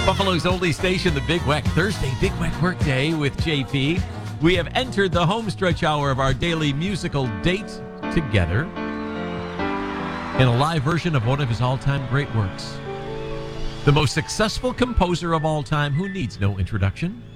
Buffalo's oldie station, the Big Weck Thursday Big Weck Workday with JP. We have entered the home stretch hour of our daily musical date together in a live version of one of his all-time great works. The most successful composer of all time who needs no introduction,